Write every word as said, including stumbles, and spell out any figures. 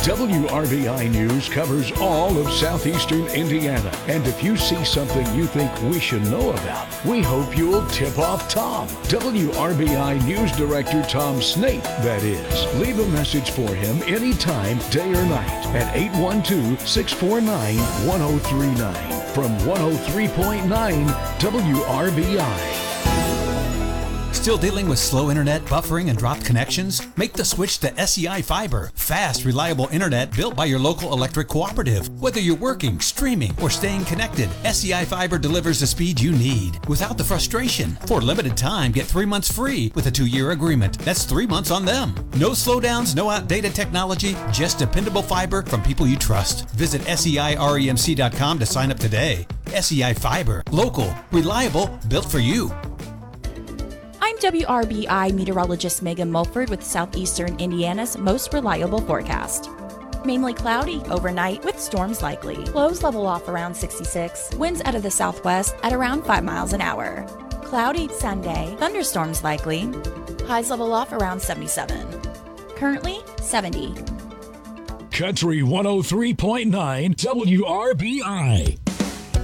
W R B I News covers all of southeastern Indiana. And if you see something you think we should know about, we hope you'll tip off Tom. W R B I News Director Tom Snape, that is. Leave a message for him anytime, day or night, at eight one two, six four nine, one oh three nine. From one oh three point nine W R B I. Still dealing with slow internet, buffering, and dropped connections? Make the switch to S E I Fiber. Fast, reliable internet built by your local electric cooperative. Whether you're working, streaming, or staying connected, S E I Fiber delivers the speed you need without the frustration. For a limited time, get three months free with a two-year agreement. That's three months on them. No slowdowns, no outdated technology, just dependable fiber from people you trust. Visit S E I remc dot com to sign up today. S E I Fiber. Local, reliable, built for you. I'm W R B I meteorologist Megan Mulford with Southeastern Indiana's most reliable forecast. Mainly cloudy overnight with storms likely. Lows level off around sixty-six. Winds out of the southwest at around five miles an hour. Cloudy Sunday. Thunderstorms likely. Highs level off around seventy-seven. Currently seventy. Country one oh three point nine W R B I.